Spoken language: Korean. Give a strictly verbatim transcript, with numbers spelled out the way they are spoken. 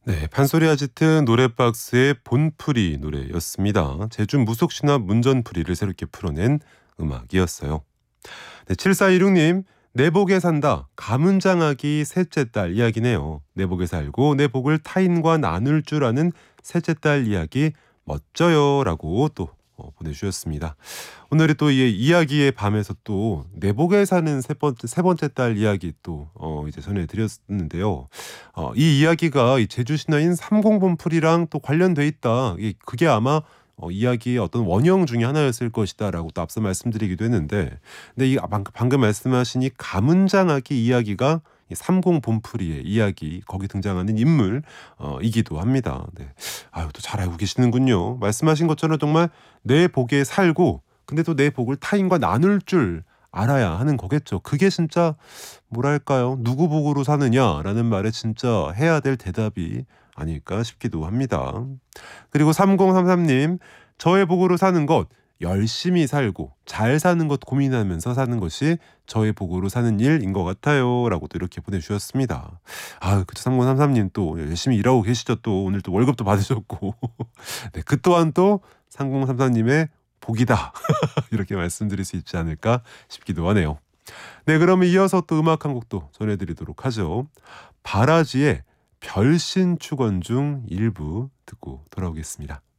네, 판소리 아지트 노래박스의 본풀이 노래였습니다. 제주 무속신화 문전풀이를 새롭게 풀어낸 음악이었어요. 네, 칠사이육 님, 내복에 산다. 가문장하기 셋째 딸 이야기네요. 내복에 살고 내 복을 타인과 나눌 줄 아는 셋째 딸 이야기 멋져요. 라고 또 어, 보내주셨습니다. 오늘이 또 이 이야기의 밤에서 또 내복에 사는 세 번째, 세 번째 딸 이야기 또 어, 이제 전해드렸는데요. 어, 이 이야기가 이 제주 신화인 삼공본풀이랑 또 관련돼 있다. 이 그게 아마 어, 이야기의 어떤 원형 중에 하나였을 것이다라고 또 앞서 말씀드리기도 했는데, 근데 이 방금, 방금 말씀하신 이 가문장하기 이야기가 이 삼공본풀이의 이야기 거기 등장하는 인물 어, 이기도 합니다. 네. 아유, 또 잘 알고 계시는군요. 말씀하신 것처럼 정말 내 복에 살고 근데 또 내 복을 타인과 나눌 줄 알아야 하는 거겠죠. 그게 진짜 뭐랄까요? 누구 복으로 사느냐라는 말에 진짜 해야 될 대답이 아닐까 싶기도 합니다. 그리고 삼공삼삼 님, 저의 복으로 사는 것, 열심히 살고 잘 사는 것 고민하면서 사는 것이 저의 복으로 사는 일인 것 같아요. 라고 또 이렇게 보내주셨습니다. 아, 그쵸. 삼공삼삼 님 또 열심히 일하고 계시죠. 또 오늘 또 월급도 받으셨고. 네, 그 또한 또 삼공삼삼 님의 복이다. 이렇게 말씀드릴 수 있지 않을까 싶기도 하네요. 네, 그러면 이어서 또 음악 한 곡도 전해드리도록 하죠. 바라지의 별신 축원 중 일부 듣고 돌아오겠습니다.